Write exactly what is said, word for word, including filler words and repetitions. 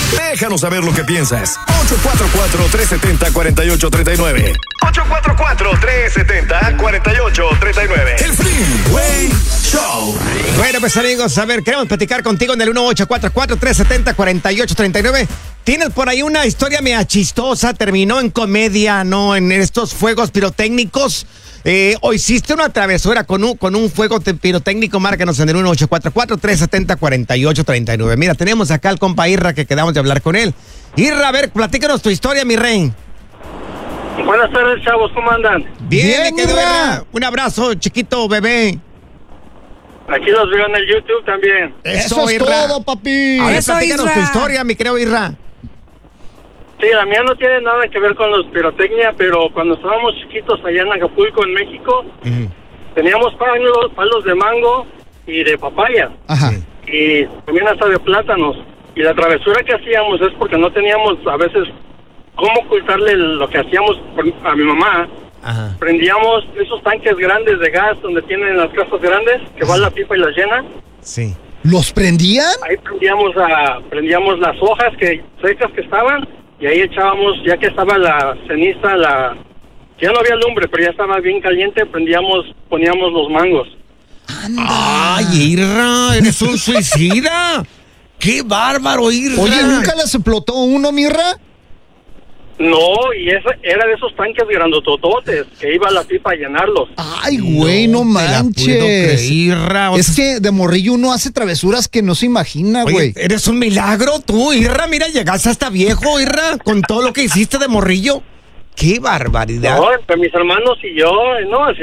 Déjanos saber lo que piensas. ocho cuatro cuatro, tres siete cero, cuatro ocho tres nueve. ocho cuatro cuatro, tres siete cero, cuatro ocho tres nueve. El Freeway Show. Bueno, pues amigos, a ver, queremos platicar contigo en el uno ocho cuatro cuatro, tres siete cero, cuatro ocho tres nueve. Tienes por ahí una historia media chistosa, terminó en comedia, ¿no? En estos fuegos pirotécnicos. Eh, o hiciste una travesura con un, con un fuego te- pirotécnico, márcanos en el uno ocho cuatro cuatro, tres siete cero, cuatro ocho tres nueve. Mira, tenemos acá al compa Irra que quedamos de hablar con él. Irra, a ver, platícanos tu historia, mi rey. Buenas tardes, chavos, ¿cómo andan? Bien, Bien, me quedo, Irra. Irra. Un abrazo, chiquito bebé. Aquí los veo en el YouTube también. Eso, es Irra. todo, papi. A ver, Eso, platícanos Isra. tu historia, mi querido Irra. Sí, la mía no tiene nada que ver con los pirotecnia, pero cuando estábamos chiquitos allá en Acapulco, en México, teníamos palos, palos de mango y de papaya, Ajá. y también hasta de plátanos. Y la travesura que hacíamos es porque no teníamos a veces cómo ocultarle lo que hacíamos por- a mi mamá. Ajá. Prendíamos esos tanques grandes de gas donde tienen las casas grandes, que va la pipa y las llena. Sí. ¿Los prendían? Ahí prendíamos a, prendíamos las hojas que secas que estaban y ahí echábamos, ya que estaba la ceniza, la ya no había lumbre, pero ya estaba bien caliente, prendíamos, poníamos los mangos. Ay, Irra, eres un suicida. ¡Qué bárbaro, Irra! Oye, ¿nunca les explotó uno, Mirra? No, y esa, era de esos tanques grandotototes que iba la pipa a llenarlos. Ay, güey, no, te la puedo creer, manches. Irra. O Es sea, que de morrillo uno hace travesuras que no se imagina, oye, güey. eres un milagro tú, Irra. Mira, llegaste hasta viejo, Irra, con todo lo que hiciste de morrillo. ¡Qué barbaridad! No, entre mis hermanos y yo, no,